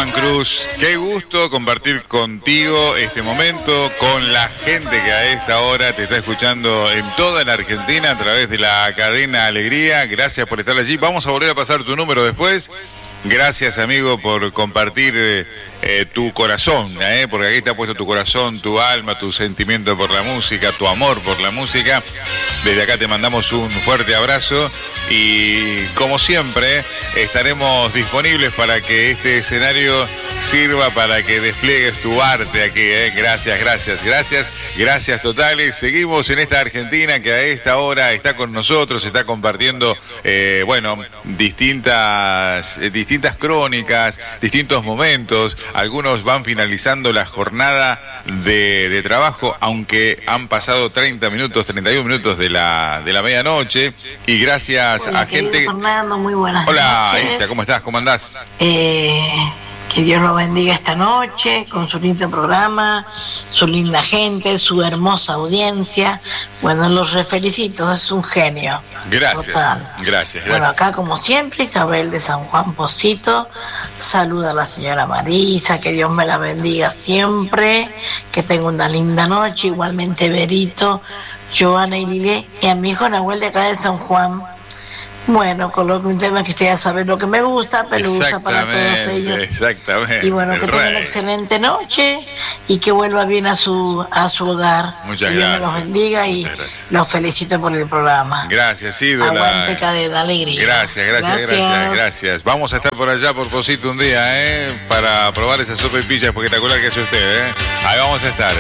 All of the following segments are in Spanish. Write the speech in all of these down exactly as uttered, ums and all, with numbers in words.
Juan Cruz, qué gusto compartir contigo este momento, con la gente que a esta hora te está escuchando en toda la Argentina a través de la cadena Alegría. Gracias por estar allí. Vamos a volver a pasar tu número después. Gracias, amigo, por compartir eh, eh, tu corazón, eh, porque aquí está puesto tu corazón, tu alma, tu sentimiento por la música, tu amor por la música. Desde acá te mandamos un fuerte abrazo y, como siempre, estaremos disponibles para que este escenario sirva para que despliegues tu arte aquí. Eh. Gracias, gracias, gracias, gracias totales. Seguimos en esta Argentina que a esta hora está con nosotros, está compartiendo, eh, bueno, distintas... Eh, distintas crónicas, distintos momentos. Algunos van finalizando la jornada de, de trabajo, aunque han pasado treinta minutos, treinta y un minutos de la de la medianoche. Y gracias Hola, a gente... Fernando, muy buenas Hola, noches. Isa, ¿cómo estás? ¿Cómo andás? Eh... Que Dios lo bendiga esta noche con su lindo programa, su linda gente, su hermosa audiencia. Bueno, los felicito, es un genio. Gracias. Total. Gracias, gracias. Bueno, acá como siempre, Isabel de San Juan Pocito. Saluda a la señora Marisa, que Dios me la bendiga siempre. Que tenga una linda noche. Igualmente Berito, Joana y Lile, y a mi hijo Nahuel de acá de San Juan. Bueno, coloco un tema que usted ya sabe lo que me gusta, pelusa para todos ellos. Exactamente. Y bueno, que tenga una excelente noche y que vuelva bien a su a su hogar. Muchas que Dios gracias. me los bendiga y los felicito por el programa. Gracias, ídola. Aguante Cadena Alegría. Gracias, gracias, gracias, gracias, gracias. Vamos a estar por allá, por Pocito, un día, ¿eh? Para probar esa sopa y pilla espectacular que hace usted, ¿eh? Ahí vamos a estar.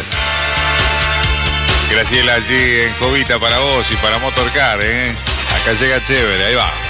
Graciela allí en Jovita para vos y para Motorcar, ¿eh? Acá llega chévere, ahí va.